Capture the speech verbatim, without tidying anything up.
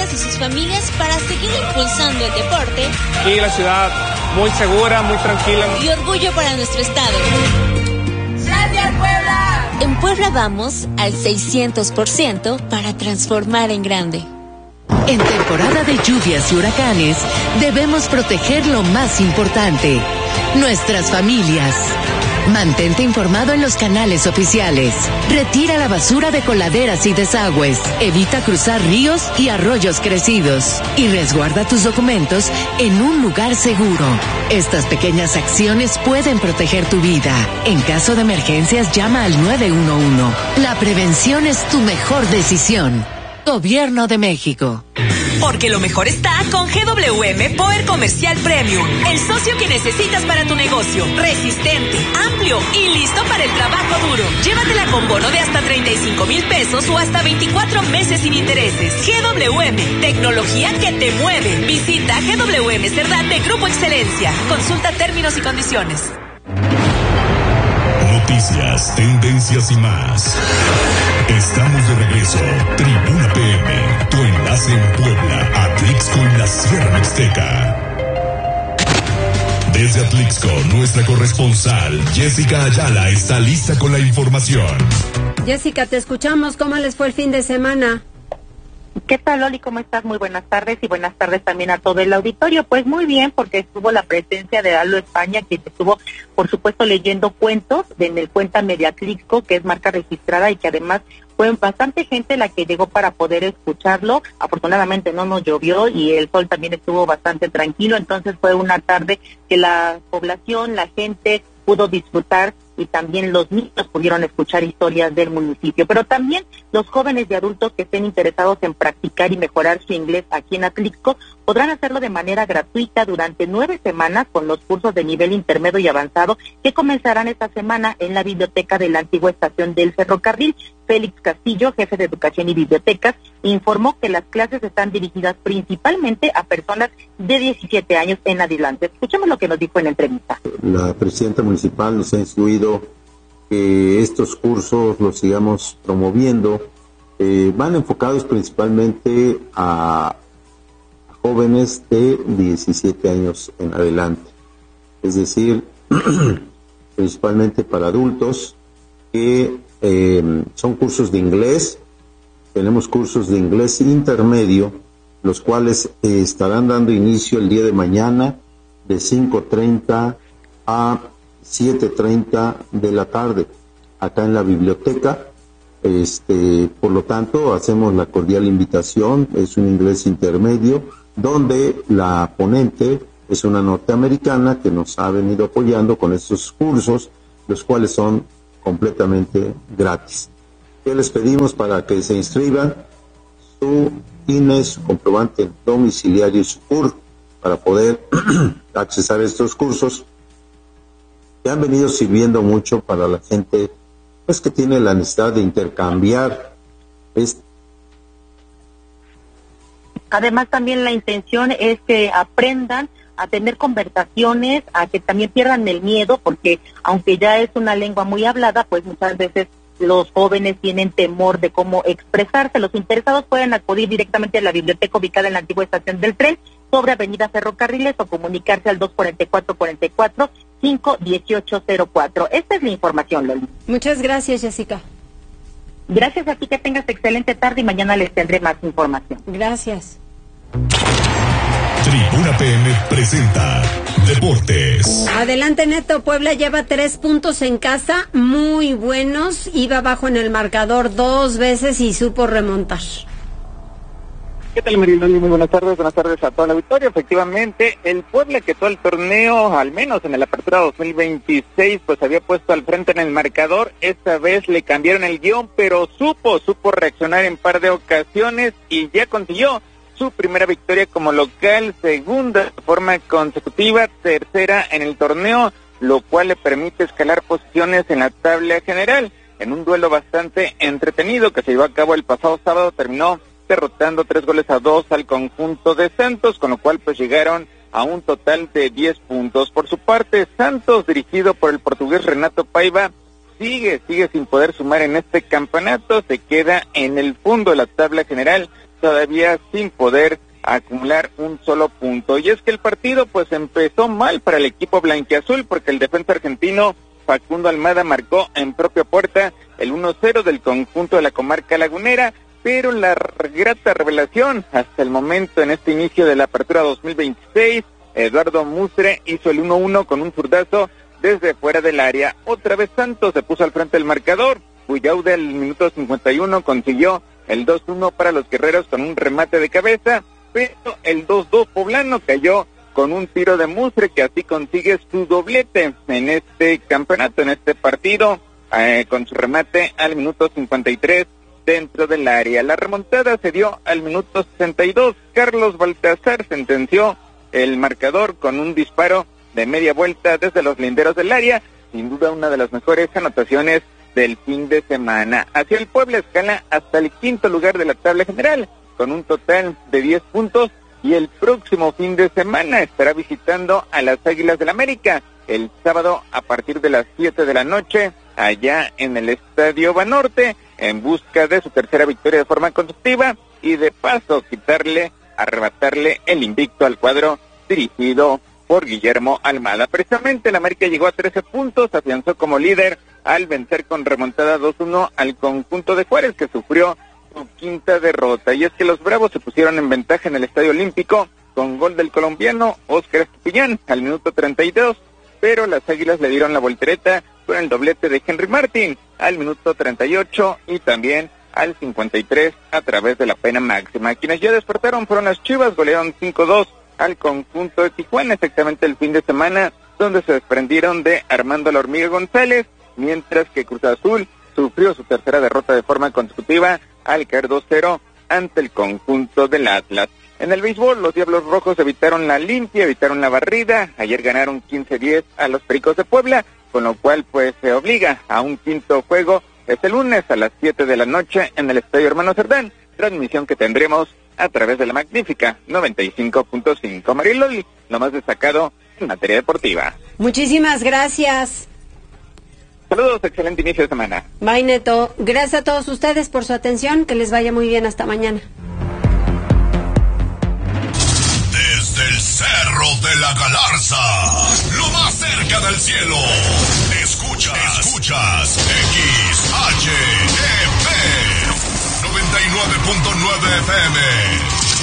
y sus familias para seguir impulsando el deporte. Aquí la ciudad muy segura, muy tranquila. Y orgullo para nuestro estado. ¡Gracias, Puebla! En Puebla vamos al seiscientos por ciento para transformar en grande. En temporada de lluvias y huracanes, debemos proteger lo más importante, nuestras familias. Mantente informado en los canales oficiales. Retira la basura de coladeras y desagües. Evita cruzar ríos y arroyos crecidos. Y resguarda tus documentos en un lugar seguro. Estas pequeñas acciones pueden proteger tu vida. En caso de emergencias, llama al nueve uno uno. La prevención es tu mejor decisión. Gobierno de México. Porque lo mejor está con G W M Power Comercial Premium. El socio que necesitas para tu negocio. Resistente, amplio y listo para el trabajo duro. Llévatela con bono de hasta treinta y cinco mil pesos o hasta veinticuatro meses sin intereses. G W M, tecnología que te mueve. Visita G W M Cerdán de Grupo Excelencia. Consulta términos y condiciones. Noticias, tendencias y más. Estamos de regreso. Tribuna P M, tu enlace en Puebla, Atlixco y la Sierra Mixteca. Desde Atlixco, nuestra corresponsal Jessica Ayala está lista con la información. Jessica, te escuchamos. ¿Cómo les fue el fin de semana? ¿Qué tal, Loli? ¿Cómo estás? Muy buenas tardes y buenas tardes también a todo el auditorio. Pues muy bien, porque estuvo la presencia de Lalo España, que estuvo, por supuesto, leyendo cuentos en el Cuéntame de Atlixco, que es marca registrada y que además fue bastante gente la que llegó para poder escucharlo. Afortunadamente no nos llovió y el sol también estuvo bastante tranquilo, entonces fue una tarde que la población, la gente pudo disfrutar y también los niños pudieron escuchar historias del municipio. Pero también los jóvenes y adultos que estén interesados en practicar y mejorar su inglés aquí en Atlixco podrán hacerlo de manera gratuita durante nueve semanas con los cursos de nivel intermedio y avanzado que comenzarán esta semana en la biblioteca de la antigua estación del ferrocarril. Félix Castillo, jefe de Educación y Bibliotecas, informó que las clases están dirigidas principalmente a personas de diecisiete años en adelante. Escuchemos lo que nos dijo en la entrevista. La presidenta municipal nos ha instruido que estos cursos los sigamos promoviendo. Eh, van enfocados principalmente a jóvenes de diecisiete años en adelante, es decir, principalmente para adultos, que eh, son cursos de inglés. Tenemos cursos de inglés intermedio, los cuales eh, estarán dando inicio el día de mañana de cinco treinta a siete treinta de la tarde, acá en la biblioteca. Este, por lo tanto, hacemos la cordial invitación. Es un inglés intermedio, donde la ponente es una norteamericana que nos ha venido apoyando con estos cursos, los cuales son completamente gratis. ¿Qué les pedimos para que se inscriban? Su I N E, su comprobante domiciliario y su C U R para poder accesar a estos cursos que han venido sirviendo mucho para la gente pues que tiene la necesidad de intercambiar. Este Además, también la intención es que aprendan a tener conversaciones, a que también pierdan el miedo, porque aunque ya es una lengua muy hablada, pues muchas veces los jóvenes tienen temor de cómo expresarse. Los interesados pueden acudir directamente a la biblioteca ubicada en la antigua estación del tren, sobre Avenida Ferrocarriles, o comunicarse al dos cuatro cuatro, cuatro cuatro, cinco uno ocho cero cuatro. Esta es la información, Loli. Muchas gracias, Jessica. Gracias a ti, que tengas excelente tarde y mañana les tendré más información. Gracias. Tribuna P M presenta Deportes. Adelante, Neto. Puebla lleva tres puntos en casa, muy buenos. Iba abajo en el marcador dos veces y supo remontar. ¿Qué tal, Mariloli? Muy buenas tardes, buenas tardes a toda la auditorio. Efectivamente, el Puebla, que todo el torneo, al menos en el Apertura dos mil veintiséis, pues había puesto al frente en el marcador. Esta vez le cambiaron el guión, pero supo, supo reaccionar en par de ocasiones y ya consiguió su primera victoria como local, segunda de forma consecutiva, tercera en el torneo, lo cual le permite escalar posiciones en la tabla general. En un duelo bastante entretenido que se llevó a cabo el pasado sábado, terminó derrotando tres goles a dos al conjunto de Santos, con lo cual pues llegaron a un total de diez puntos. Por su parte, Santos, dirigido por el portugués Renato Paiva, sigue, sigue sin poder sumar en este campeonato, se queda en el fondo de la tabla general, todavía sin poder acumular un solo punto. Y es que el partido pues empezó mal para el equipo blanquiazul, porque el defensa argentino Facundo Almada marcó en propia puerta el uno cero del conjunto de la comarca lagunera, pero la grata revelación hasta el momento en este inicio de la apertura dos mil veintiséis, Eduardo Mustre hizo el uno uno con un zurdazo desde fuera del área. Otra vez Santos se puso al frente del marcador. Puyaude al minuto cincuenta y uno consiguió el dos uno para los guerreros con un remate de cabeza, pero el dos dos poblano cayó con un tiro de Mustre, que así consigue su doblete en este campeonato, en este partido, eh, con su remate al minuto cincuenta y tres dentro del área. La remontada se dio al minuto sesenta y dos. Carlos Baltazar sentenció el marcador con un disparo de media vuelta desde los linderos del área, sin duda una de las mejores anotaciones del fin de semana. Hacia el Puebla escala hasta el quinto lugar de la tabla general, con un total de diez puntos, y el próximo fin de semana estará visitando a las Águilas del América, el sábado a partir de las siete de la noche, allá en el Estadio Banorte, en busca de su tercera victoria de forma consecutiva, y de paso quitarle, arrebatarle el invicto al cuadro dirigido por Guillermo Almada. Precisamente el América llegó a trece puntos, afianzó como líder al vencer con remontada dos uno al conjunto de Juárez, que sufrió su quinta derrota. Y es que los Bravos se pusieron en ventaja en el Estadio Olímpico con gol del colombiano Óscar Estupiñán al minuto treinta y dos, pero las Águilas le dieron la voltereta con el doblete de Henry Martin al minuto treinta y ocho y también al cincuenta y tres a través de la pena máxima. Quienes ya despertaron fueron las Chivas, golearon cinco dos al conjunto de Tijuana, exactamente el fin de semana, donde se desprendieron de Armando La Hormiga González, mientras que Cruz Azul sufrió su tercera derrota de forma consecutiva al caer dos cero ante el conjunto del Atlas. En el béisbol, los Diablos Rojos evitaron la limpia, evitaron la barrida. Ayer ganaron quince diez a los Pericos de Puebla, con lo cual pues se obliga a un quinto juego este lunes a las siete de la noche en el Estadio Hermano Cerdán, transmisión que tendremos a través de la magnífica noventa y cinco punto cinco. Mariloli, lo más destacado en materia deportiva. Muchísimas gracias. Saludos, excelente inicio de semana. Bye, Neto. Gracias a todos ustedes por su atención. Que les vaya muy bien. Hasta mañana. Desde el Cerro de la Galarza, lo más cerca del cielo, escuchas, escuchas X H E P noventa y nueve punto nueve F M.